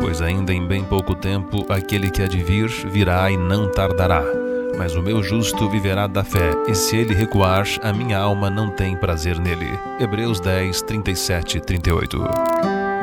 Pois ainda em bem pouco tempo aquele que há de vir virá e não tardará. Mas o meu justo viverá da fé, e se ele recuar, a minha alma não tem prazer nele. Hebreus 10, 37 e 38.